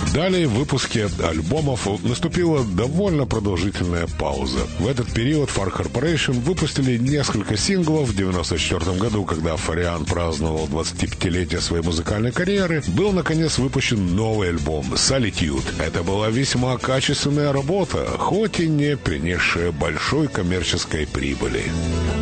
Далее в выпуске альбомов наступила довольно продолжительная пауза. В этот период Far Corporation выпустили несколько синглов. В 1994 году, когда Фариан праздновал 25-летие своей музыкальной карьеры, был наконец выпущен новый альбом Solitude. Это была весьма качественная работа, хоть и не принесшая большой коммерческой прибыли.